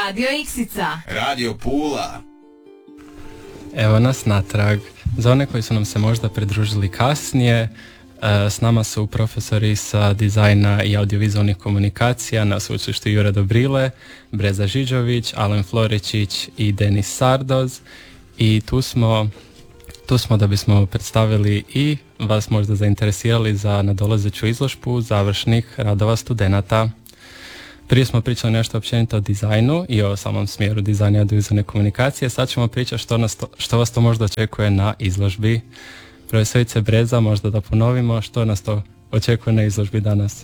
Radio Iksica. Radio Pula. Evo nas natrag. Za one koji su nam se možda pridružili kasnije, s nama su profesori sa dizajna i audiovizualnih komunikacija na sveučilištu Jure Dobrile, Breza Žižović, Alen Floričić i Denis Sardoz. I tu smo da bismo predstavili i vas možda zainteresirali za nadolazeću izložbu završnih radova studenata. Prije smo pričali nešto općenito o dizajnu i o samom smjeru dizajna i audiovizualne komunikacije. Sad ćemo pričati što vas to možda očekuje na izložbi. Profesorice Breza, možda da ponovimo što nas to očekuje na izložbi danas.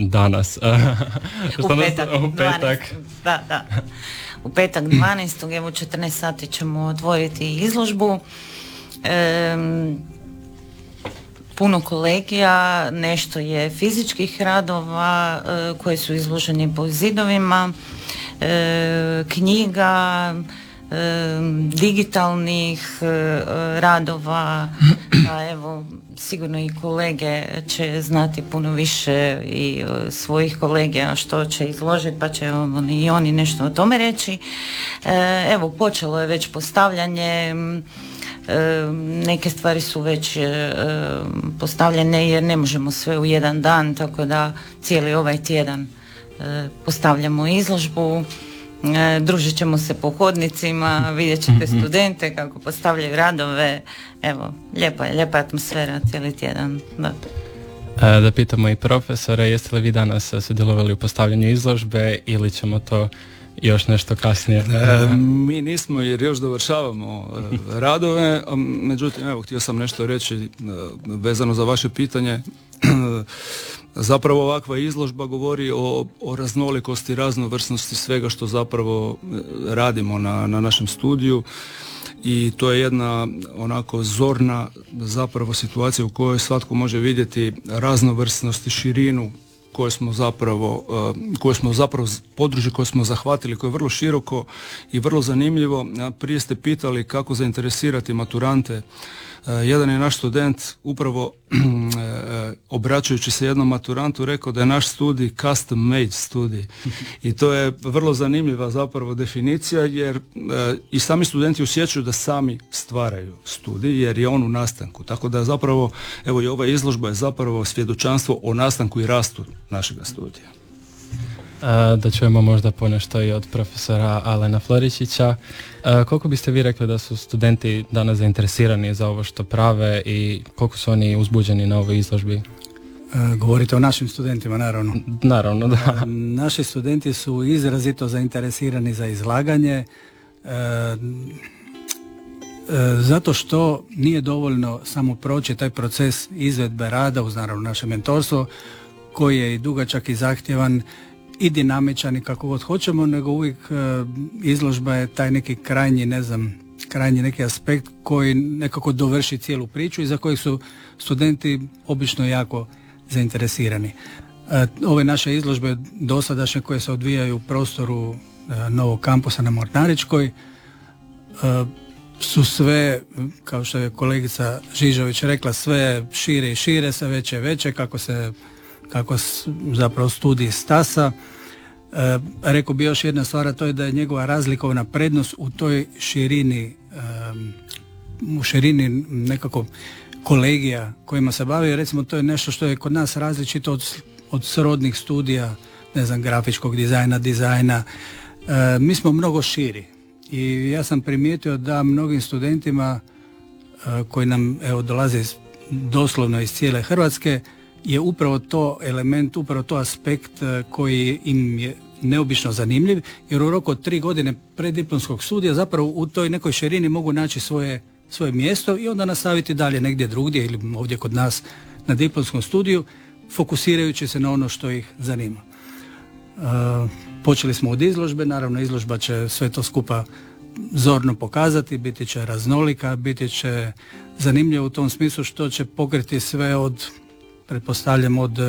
U petak. Da. U petak 12. evo 14 sati ćemo otvoriti izložbu. Puno kolegija, nešto je fizičkih radova koji su izloženi po zidovima, knjiga, digitalnih radova, a evo sigurno i kolege će znati puno više i svojih kolegija što će izložiti, pa će i oni nešto o tome reći. Evo, počelo je već postavljanje, neke stvari su već postavljene jer ne možemo sve u jedan dan, tako da cijeli ovaj tjedan postavljamo izložbu. Družit ćemo se po hodnicima, vidjet ćete studente kako postavljaju radove. Evo, lijepa atmosfera cijeli tjedan. Da pitamo i profesore, jeste li vi danas sudjelovali u postavljanju izložbe ili ćemo to još nešto kasnije? Mi nismo jer još dovršavamo radove, međutim, evo, htio sam nešto reći vezano za vaše pitanje. Zapravo ovakva izložba govori o raznolikosti, raznovrsnosti svega što zapravo radimo na našem studiju i to je jedna onako zorna zapravo situacija u kojoj svatko može vidjeti raznovrsnost i širinu koje smo zapravo područje koje smo zahvatili, koje je vrlo široko i vrlo zanimljivo. Prije ste pitali kako zainteresirati maturante. Jedan je naš student upravo obraćajući se jednom maturantu rekao da je naš studij custom made studij i to je vrlo zanimljiva zapravo definicija jer i sami studenti osjećaju da sami stvaraju studij jer je on u nastanku, tako da zapravo evo i ova izložba je zapravo svjedočanstvo o nastanku i rastu našega studija. Da čujemo možda ponešto i od profesora Alena Floričića. Koliko biste vi rekli da su studenti danas zainteresirani za ovo što prave i koliko su oni uzbuđeni na ovoj izložbi? Govorite o našim studentima, naravno. Naravno, da. Naši studenti su izrazito zainteresirani za izlaganje zato što nije dovoljno samo proći taj proces izvedbe rada uz naravno naše mentorstvo koji je i dugačak i zahtjevan i dinamičan i kako god hoćemo, nego uvijek izložba je taj neki krajnji neki aspekt koji nekako dovrši cijelu priču i za kojeg su studenti obično jako zainteresirani. Ove naše izložbe dosadašnje koje se odvijaju u prostoru novog kampusa na Mornaričkoj su sve, kao što je kolegica Žižović rekla, sve šire i šire, sve veće i veće, kako zapravo studij stasa. Rekao bi još jedna stvar, a to je da je njegova razlikovna prednost u toj širini, u širini nekako kolegija kojima se bavi. Recimo, to je nešto što je kod nas različito od srodnih studija, ne znam, grafičkog dizajna. Mi smo mnogo širi i ja sam primijetio da mnogim studentima koji nam dolaze doslovno iz cijele Hrvatske je upravo to element, upravo to aspekt koji im je neobično zanimljiv, jer u roku od 3 godine preddiplomskog studija zapravo u toj nekoj širini mogu naći svoje mjesto i onda nastaviti dalje negdje drugdje ili ovdje kod nas na diplomskom studiju, fokusirajući se na ono što ih zanima. Počeli smo od izložbe, naravno izložba će sve to skupa zorno pokazati, biti će raznolika, biti će zanimljivo u tom smislu što će pokriti sve pretpostavljam od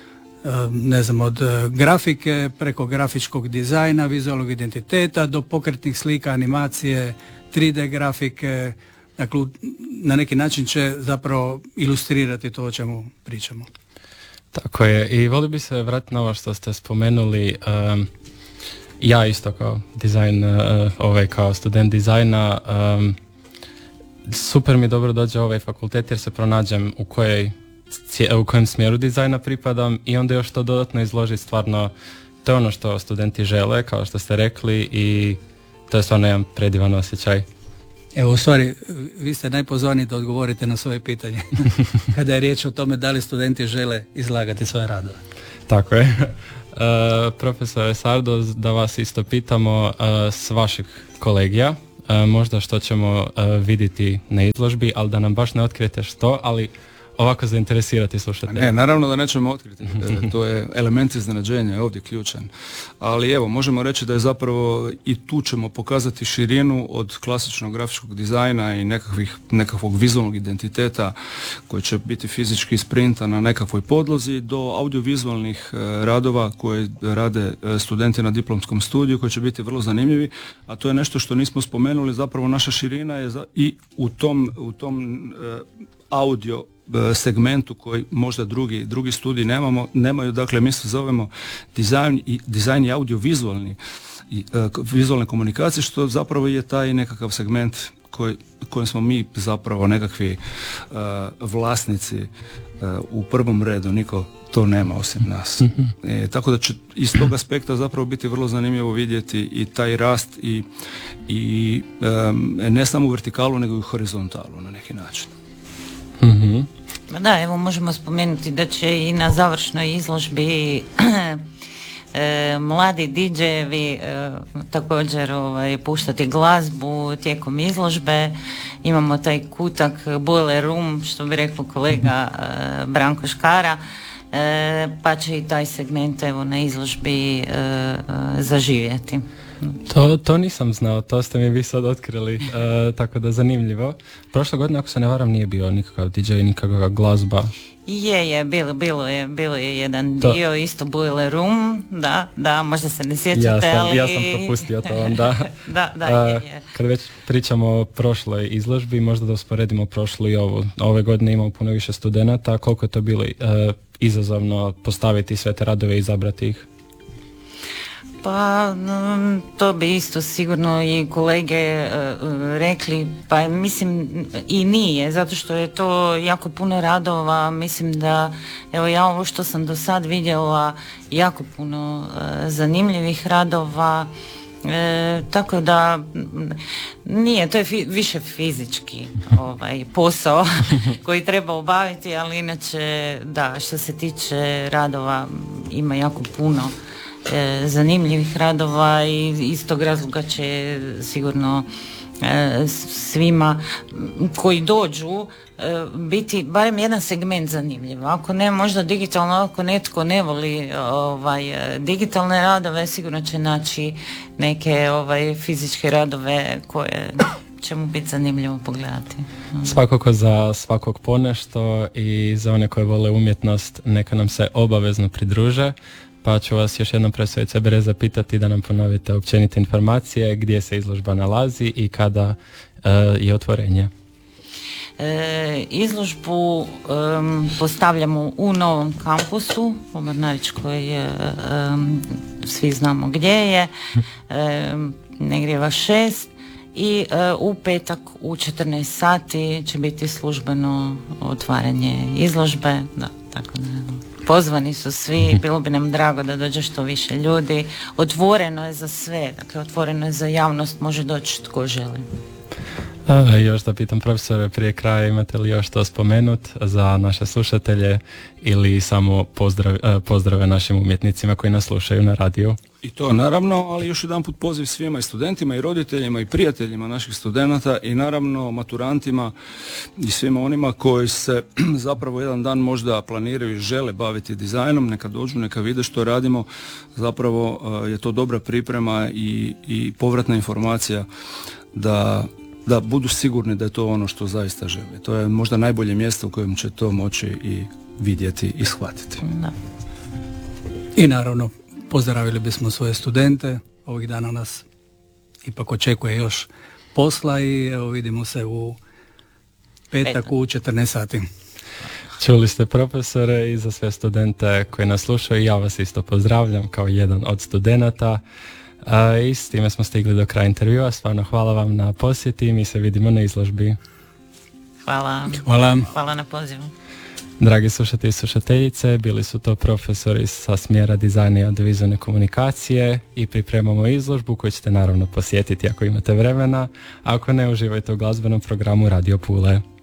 grafike preko grafičkog dizajna, vizualnog identiteta do pokretnih slika, animacije, 3D grafike. Dakle, na neki način će zapravo ilustrirati to o čemu pričamo. Tako je. I volio bi se vratiti na ovo što ste spomenuli Ja isto kao dizajn, kao student dizajna, super mi dobro dođe ovaj fakultet jer se pronađem u kojem smjeru dizajna pripadam i onda još to dodatno izložiti stvarno, to je ono što studenti žele, kao što ste rekli, i to je stvarno jedan predivan osjećaj. Evo, u stvari, vi ste najpozvaniji da odgovorite na svoje pitanje kada je riječ o tome da li studenti žele izlagati svoje radove. Tako je. Profesore Sardo, da vas isto pitamo s vaših kolegija, možda što ćemo vidjeti na izložbi, ali da nam baš ne otkrijete što, ali ovako zainteresirati slušatelje. Ne, naravno da nećemo otkriti. To je element iznenađenja, je ovdje ključan. Ali evo, možemo reći da je zapravo i tu ćemo pokazati širinu od klasičnog grafičkog dizajna i nekakvog vizualnog identiteta koji će biti fizički isprinta na nekakvoj podlozi do audiovizualnih radova koje rade studenti na diplomskom studiju koji će biti vrlo zanimljivi, a to je nešto što nismo spomenuli, zapravo naša širina je i u tom audio segmentu koji možda drugi studiji nemaju, dakle mi se zovemo dizajn i audiovizualni i vizualne komunikacije, što zapravo je taj nekakav segment kojem smo mi zapravo nekakvi vlasnici u prvom redu, niko to nema osim nas. Tako da će iz tog aspekta zapravo biti vrlo zanimljivo vidjeti i taj rast i ne samo u vertikalu nego i u horizontalu na neki način. Da, evo možemo spomenuti da će i na završnoj izložbi mladi DJ-evi također puštati glazbu tijekom izložbe. Imamo taj kutak Boiler Room, što bi rekao kolega Branko Škara, pa će i taj segment evo na izložbi zaživjeti. To nisam znao, to ste mi vi sad otkrili, tako da zanimljivo. Prošle godine, ako se ne varam, nije bio nikakav DJ, nikakva glazba. Bilo je jedan dio, isto Boiler Room, da, možda se ne sjećate, ali... Ja sam propustio to onda. Je. Kad već pričamo o prošloj izložbi, možda da usporedimo prošlu i ovu. Ove godine imamo puno više studenata, koliko je to bilo izazovno postaviti sve te radove i izabrati ih? Pa to bi isto sigurno i kolege rekli, pa mislim i nije, zato što je to jako puno radova. Mislim da, evo ja ovo što sam do sad vidjela, jako puno zanimljivih radova, tako da nije, to je više fizički posao koji treba obaviti, ali inače da, što se tiče radova ima jako puno zanimljivih radova i iz tog razloga će sigurno svima koji dođu biti barem jedan segment zanimljiv. Ako ne možda digitalno, ako netko ne voli digitalne radove, sigurno će naći neke fizičke radove koje će mu biti zanimljivo pogledati. Svakako za svakog ponešto i za one koje vole umjetnost neka nam se obavezno pridruže. Pa ću vas još jednom profesorice CBRE zapitati da nam ponovite općenite informacije gdje se izložba nalazi i kada je otvorenje. Izložbu postavljamo u novom kampusu u Mornaričkoj, svi znamo gdje je, Negrijeva 6, i u petak u 14 sati će biti službeno otvaranje izložbe. Da, tako da pozvani su svi, bilo bi nam drago da dođe što više ljudi. Otvoreno je za sve, dakle otvoreno je za javnost, može doći tko želi. Još da pitam profesore prije kraja, imate li još to spomenut za naše slušatelje ili samo pozdrave našim umjetnicima koji nas slušaju na radiju? I to naravno, ali još jedan put poziv svima, i studentima i roditeljima i prijateljima naših studenata i naravno maturantima i svima onima koji se zapravo jedan dan možda planiraju i žele baviti dizajnom, neka dođu, neka vide što radimo. Zapravo je to dobra priprema i povratna informacija da budu sigurni da je to ono što zaista žele. To je možda najbolje mjesto u kojem će to moći i vidjeti i shvatiti. Da. I naravno, pozdravili bismo svoje studente. Ovih dana nas ipak očekuje još posla i evo vidimo se u petak u 14 sati. Čuli ste profesore i za sve studente koji nas slušaju, ja vas isto pozdravljam kao jedan od studenata. I s time smo stigli do kraja intervjua. Stvarno hvala vam na posjeti i mi se vidimo na izložbi. Hvala na pozivu. Dragi slušatelji i slušateljice, bili su to profesori sa smjera dizajna i audiovizualne komunikacije i pripremamo izložbu koju ćete naravno posjetiti ako imate vremena. Ako ne, uživajte u glazbenom programu Radio Pule.